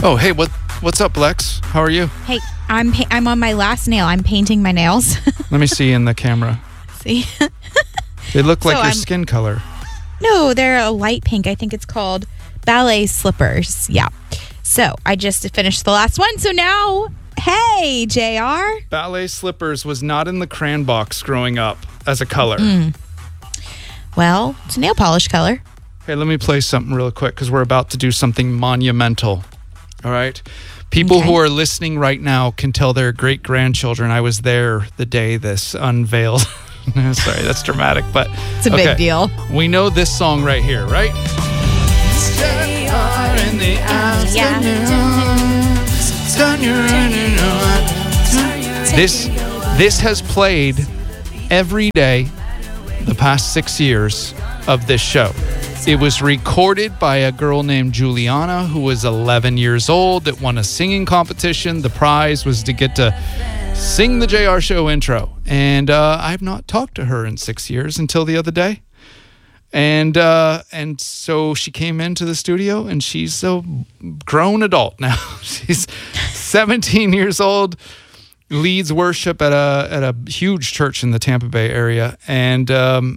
Oh, hey, what's up, Lex? How are you? Hey, I'm on my last nail. I'm painting my nails. Let me see in the camera. See? They look like your I'm- skin color. No, they're a light pink. I think it's called ballet slippers. Yeah. So I just finished the last one. So now, hey, JR. Ballet slippers was not in the crayon box growing up as a color. Well, it's a nail polish color. Hey, let me play something real quick because we're about to do something monumental. All right? People Okay. who are listening right now can tell their great-grandchildren I was there the day this unveiled. Sorry, that's dramatic, but It's a big deal. We know this song right here, right? It's JR in the This has played every day the past 6 years of this show. It was recorded by a girl named Juliana who was 11 years old that won a singing competition. The prize was to get to sing the JR Show intro. And I've not talked to her in 6 years until the other day. And so she came into the studio, and she's a grown adult now. She's 17 years old, leads worship at a huge church in the Tampa Bay area. And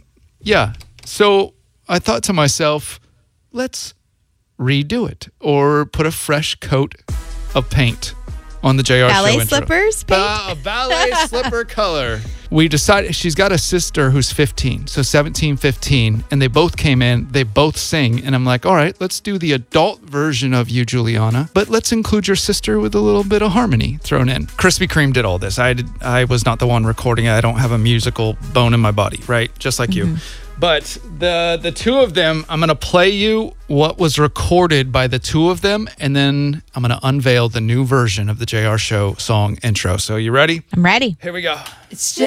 so I thought to myself, let's redo it or put a fresh coat of paint on the JR Ballet Show intro. slippers paint? Ballet slipper color. We decided, she's got a sister who's 15, so 17, 15, and they both came in, they both sing, and I'm like, all right, let's do the adult version of you, Juliana, but let's include your sister with a little bit of harmony thrown in. Krispy Kreme did all this. I was not the one recording it. I don't have a musical bone in my body, right? Just like you. But the two of them, I'm going to play you what was recorded by the two of them, and then I'm going to unveil the new version of the JR Show song intro. So you ready? I'm ready. Here we go. It's